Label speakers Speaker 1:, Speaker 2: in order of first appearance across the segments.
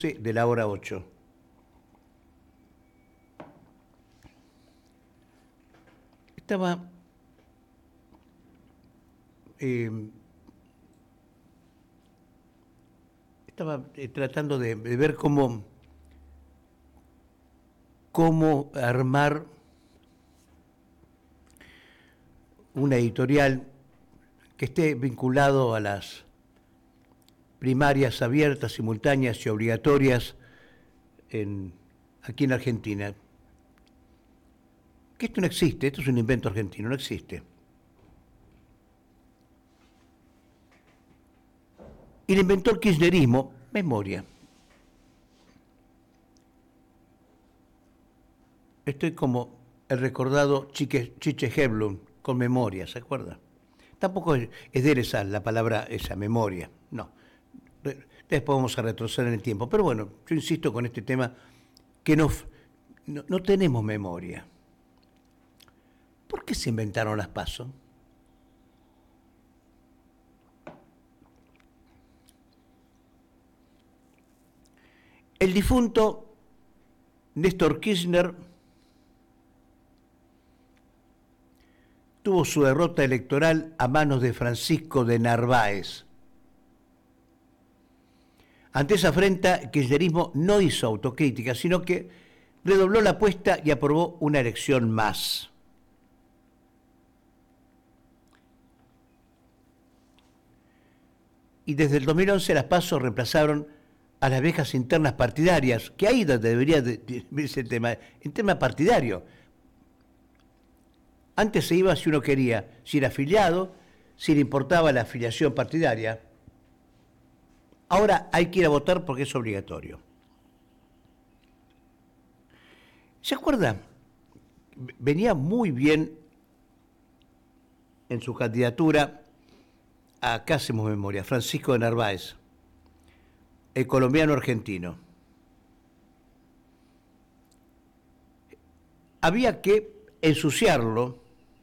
Speaker 1: Sí, de la hora 8. Estaba eh, tratando de ver cómo armar una editorial que esté vinculado a las primarias abiertas, simultáneas y obligatorias aquí en Argentina. Que esto no existe, esto es un invento argentino, no existe. Y le inventó el kirchnerismo, memoria. Estoy como el recordado Chiche Hebblum, con memoria, ¿se acuerda? Tampoco es de él la palabra, esa memoria, no. Después vamos a retroceder en el tiempo. Pero bueno, yo insisto con este tema que no tenemos memoria. ¿Por qué se inventaron las PASO? El difunto Néstor Kirchner tuvo su derrota electoral a manos de Francisco de Narváez. Ante esa afrenta, el kirchnerismo no hizo autocrítica, sino que redobló la apuesta y aprobó una elección más. Y desde el 2011 las PASO reemplazaron a las viejas internas partidarias, que ahí debería verse el tema partidario. Antes se iba si uno quería, si era afiliado, si le importaba la afiliación partidaria. Ahora hay que ir a votar porque es obligatorio. ¿Se acuerda? Venía muy bien en su candidatura, acá hacemos memoria, Francisco de Narváez, el colombiano argentino. Había que ensuciarlo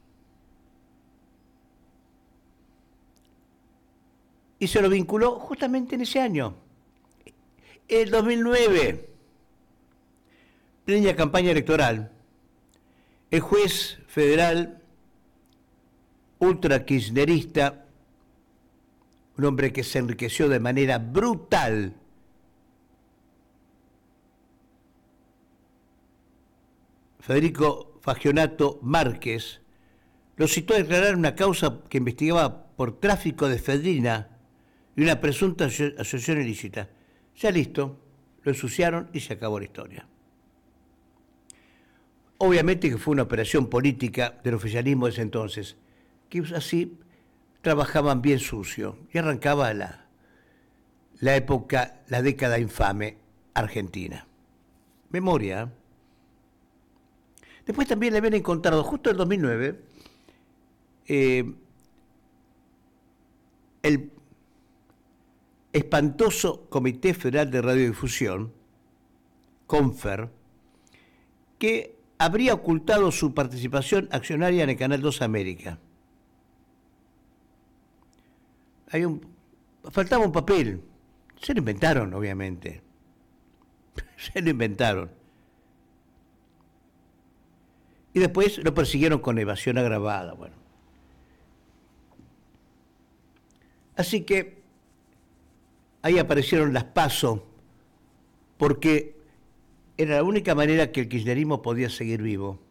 Speaker 1: y se lo vinculó justamente en ese año, el 2009, plena campaña electoral. El juez federal ultra kirchnerista, un hombre que se enriqueció de manera brutal, Federico Fagionato Márquez, lo citó a declarar una causa que investigaba por tráfico de efedrina y una presunta asociación ilícita. Ya listo, lo ensuciaron y se acabó la historia. Obviamente que fue una operación política del oficialismo de ese entonces, que así trabajaban bien sucio, y arrancaba la época, la década infame argentina. Memoria. Después también le habían encontrado, justo en el 2009, el espantoso Comité Federal de Radiodifusión, CONFER, que habría ocultado su participación accionaria en el Canal 2 América. Faltaba un papel. Se lo inventaron, obviamente. Se lo inventaron. Y después lo persiguieron con evasión agravada. Bueno. Así que ahí aparecieron las PASO, porque era la única manera que el kirchnerismo podía seguir vivo.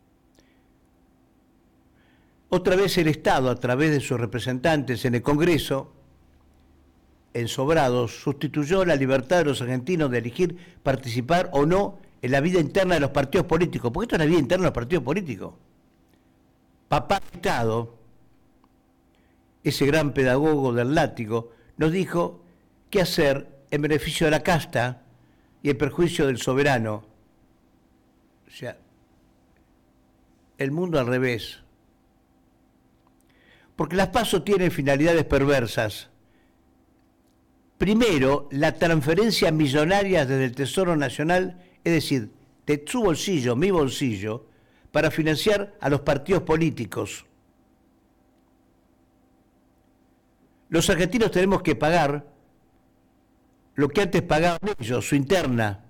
Speaker 1: Otra vez el Estado, a través de sus representantes en el Congreso, ensobrados, sustituyó la libertad de los argentinos de elegir participar o no en la vida interna de los partidos políticos, porque esto es la vida interna de los partidos políticos. Papá Estado, ese gran pedagogo del látigo, nos dijo qué hacer en beneficio de la casta y en perjuicio del soberano. O sea, el mundo al revés. Porque las PASO tienen finalidades perversas. Primero, la transferencia millonaria desde el Tesoro Nacional, es decir, de su bolsillo, mi bolsillo, para financiar a los partidos políticos. Los argentinos tenemos que pagar lo que antes pagaban ellos, su interna.